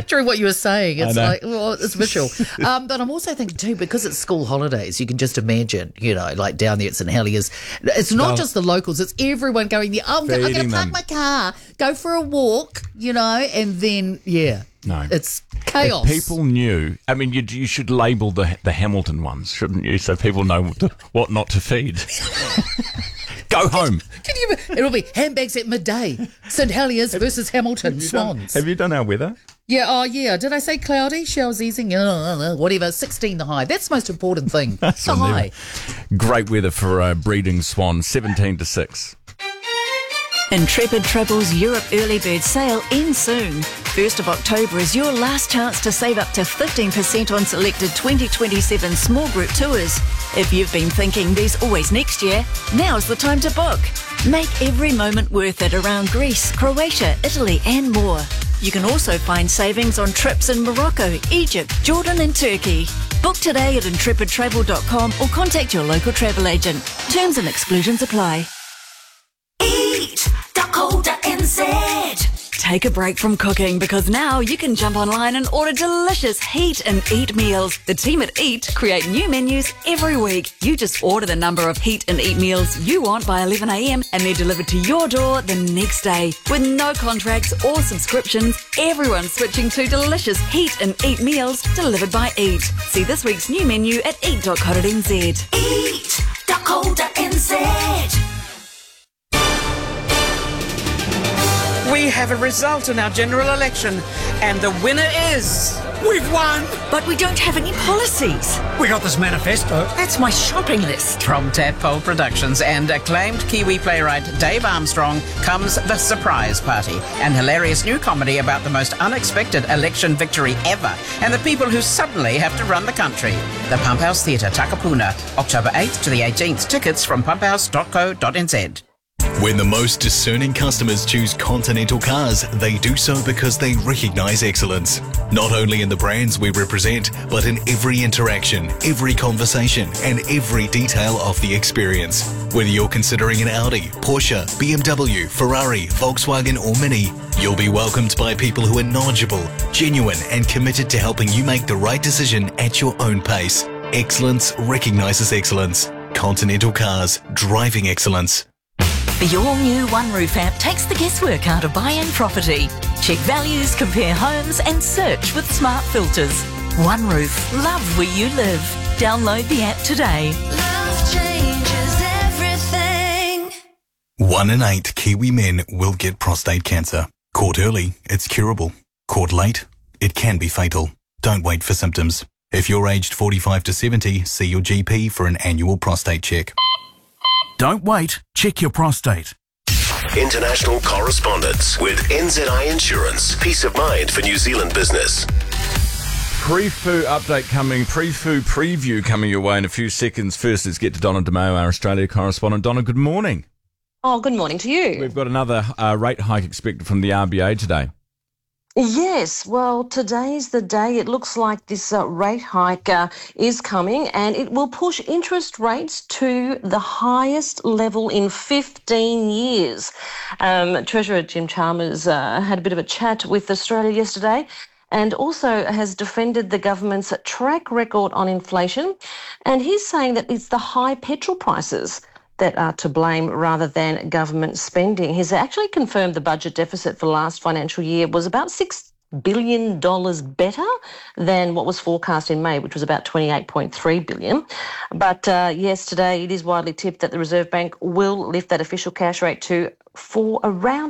picturing what you were saying. It's like, well, it's visual. But I'm also thinking too, because it's school holidays, you can just imagine, like down there at St Heliers. It's not just the locals, it's everyone going there. I'm going to park my car, go for a walk, and then, No. it's chaos. If people knew, I mean, you should label the Hamilton ones, shouldn't you? So people know what not to feed. Go home. It'll be handbags at midday. St Heliers versus Hamilton Swans. Have you done our weather? Yeah, Did I say cloudy? Showers easing? Whatever. 16 the high. That's the most important thing. The high. Great weather for breeding swans. 17 to 6. Intrepid Travel's Europe Early Bird Sale ends soon. 1st of October is your last chance to save up to 15% on selected 2027 small group tours. If you've been thinking there's always next year, now's the time to book. Make every moment worth it around Greece, Croatia, Italy and more. You can also find savings on trips in Morocco, Egypt, Jordan and Turkey. Book today at intrepidtravel.com or contact your local travel agent. Terms and exclusions apply. Eat.co.nz. Take a break from cooking because now you can jump online and order delicious Heat and Eat meals. The team at Eat create new menus every week. You just order the number of Heat and Eat meals you want by 11 a.m. and they're delivered to your door the next day. With no contracts or subscriptions, everyone's switching to delicious Heat and Eat meals delivered by Eat. See this week's new menu at eat.co.nz. Eat.co.nz. We have a result in our general election, and the winner is... We've won! But we don't have any policies. We got this manifesto. That's my shopping list. From Tadpole Productions and acclaimed Kiwi playwright Dave Armstrong comes The Surprise Party, an hilarious new comedy about the most unexpected election victory ever and the people who suddenly have to run the country. The Pump House Theatre, Takapuna, October 8th to the 18th. Tickets from pumphouse.co.nz. When the most discerning customers choose Continental Cars, they do so because they recognise excellence. Not only in the brands we represent, but in every interaction, every conversation, and every detail of the experience. Whether you're considering an Audi, Porsche, BMW, Ferrari, Volkswagen or Mini, you'll be welcomed by people who are knowledgeable, genuine, and committed to helping you make the right decision at your own pace. Excellence recognises excellence. Continental Cars, driving excellence. The all-new OneRoof app takes the guesswork out of buying property. Check values, compare homes and search with smart filters. OneRoof, love where you live. Download the app today. Love changes everything. 1 in 8 Kiwi men will get prostate cancer. Caught early, it's curable. Caught late, it can be fatal. Don't wait for symptoms. If you're aged 45 to 70, see your GP for an annual prostate check. Don't wait. Check your prostate. International correspondence with NZI Insurance. Peace of mind for New Zealand business. Pre-foo update coming, pre-foo preview coming your way in a few seconds. First, let's get to Donna DeMeo, our Australia correspondent. Donna, good morning. Oh, good morning to you. We've got another rate hike expected from the RBA today. Yes, well, today's the day. It looks like this rate hike is coming and it will push interest rates to the highest level in 15 years. Treasurer Jim Chalmers had a bit of a chat with Australia yesterday and also has defended the government's track record on inflation. And he's saying that it's the high petrol prices that are to blame rather than government spending. He's actually confirmed the budget deficit for last financial year was about $6 billion better than what was forecast in May, which was about $28.3 billion. But yes, today it is widely tipped that the Reserve Bank will lift that official cash rate to around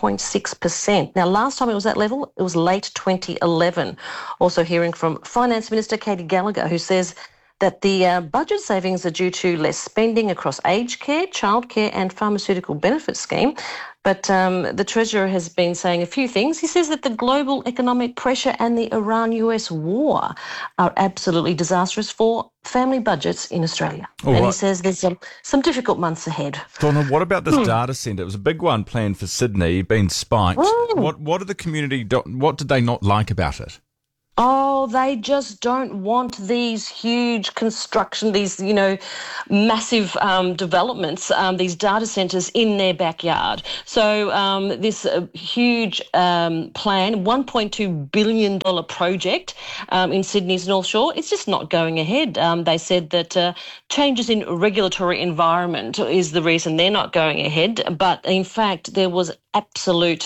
4.6%. Now, last time it was that level, it was late 2011. Also hearing from Finance Minister Katie Gallagher, who says that the budget savings are due to less spending across aged care, childcare and pharmaceutical benefit scheme. But the Treasurer has been saying a few things. He says that the global economic pressure and the Iran-US war are absolutely disastrous for family budgets in Australia. He says there's some difficult months ahead. Donna, what about this data centre? It was a big one planned for Sydney, been spiked. What did the community, what did they not like about it? Oh, well, they just don't want these huge construction, these, massive developments, these data centres in their backyard. So this huge plan, $1.2 billion project in Sydney's North Shore, it's just not going ahead. They said that changes in regulatory environment is the reason they're not going ahead. But in fact, there was absolute,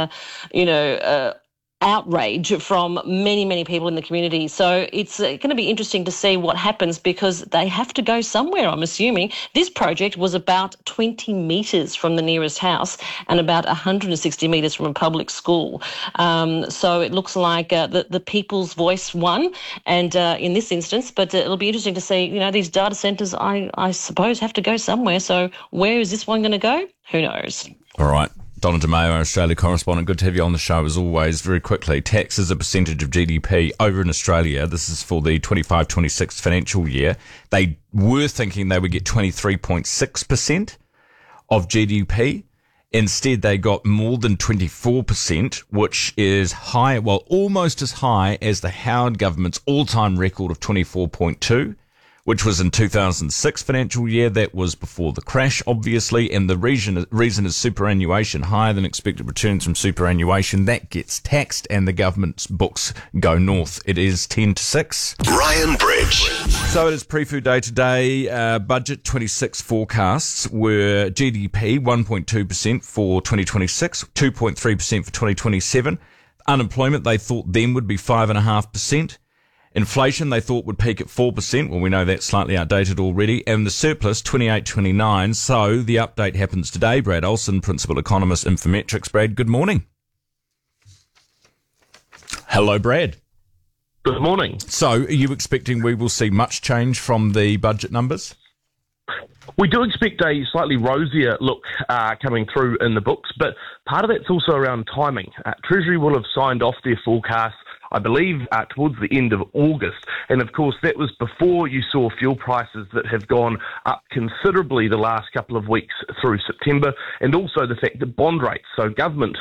outrage from many, many people in the community. So it's going to be interesting to see what happens because they have to go somewhere, I'm assuming. This project was about 20 metres from the nearest house and about 160 metres from a public school. So it looks like the people's voice won and in this instance, but it'll be interesting to see, these data centres, I suppose, have to go somewhere. So where is this one going to go? Who knows? All right. Donna DeMeo, our Australia correspondent, good to have you on the show as always. Very quickly, tax as a percentage of GDP over in Australia, this is for the 25-26 financial year, they were thinking they would get 23.6% of GDP. Instead, they got more than 24%, which is high, well, almost as high as the Howard government's all-time record of 24.2%. Which was in 2006 financial year. That was before the crash, obviously, and the reason is superannuation, higher than expected returns from superannuation. That gets taxed, and the government's books go north. It is 10-6. Ryan Bridge. So it is pre-food day today. Budget 26 forecasts were GDP 1.2% for 2026, 2.3% for 2027. Unemployment, they thought then would be 5.5%. Inflation, they thought, would peak at 4%. Well, we know that's slightly outdated already. And the surplus, 28-29. So the update happens today. Brad Olsen, Principal Economist, Infometrics. Brad, good morning. Hello, Brad. Good morning. So are you expecting we will see much change from the budget numbers? We do expect a slightly rosier look coming through in the books, but part of that's also around timing. Treasury will have signed off their forecasts, I believe, towards the end of August. And of course, that was before you saw fuel prices that have gone up considerably the last couple of weeks through September, and also the fact that bond rates, so government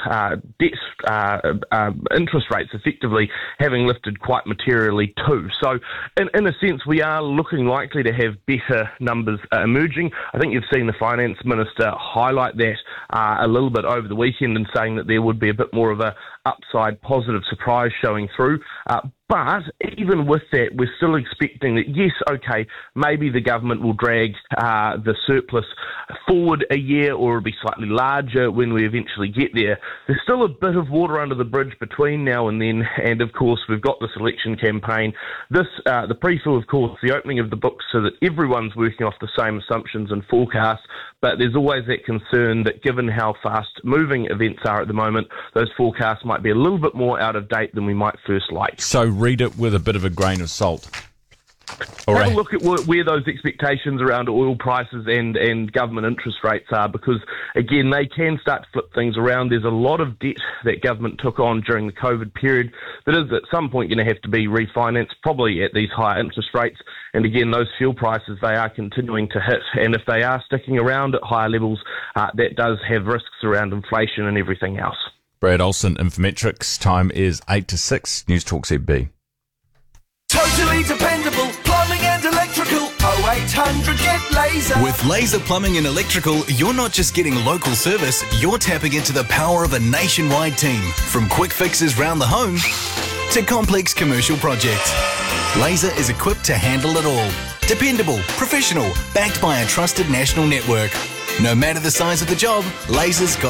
debt interest rates effectively having lifted quite materially too. So in a sense, we are looking likely to have better numbers emerging. I think you've seen the Finance Minister highlight that a little bit over the weekend and saying that there would be a bit more of a upside positive surprise showing through. But even with that, we're still expecting that, yes, okay, maybe the government will drag the surplus forward a year, or it'll be slightly larger when we eventually get there. There's still a bit of water under the bridge between now and then, and of course we've got this election campaign. The pre-fill, of course, the opening of the books so that everyone's working off the same assumptions and forecasts, but there's always that concern that given how fast-moving events are at the moment, those forecasts might be a little bit more out of date than we might first like. So read it with a bit of a grain of salt. Have a look at where those expectations around oil prices and government interest rates are, because, again, they can start to flip things around. There's a lot of debt that government took on during the COVID period that is at some point going to have to be refinanced, probably at these higher interest rates. And, again, those fuel prices, they are continuing to hit. And if they are sticking around at higher levels, that does have risks around inflation and everything else. Brad Olsen, Infometrics. Time is 8-6. News Talk ZB. Totally dependable plumbing and electrical. 0800 get Laser. With Laser Plumbing and Electrical, you're not just getting local service, you're tapping into the power of a nationwide team. From quick fixes round the home to complex commercial projects. Laser is equipped to handle it all. Dependable, professional, backed by a trusted national network. No matter the size of the job, Laser's got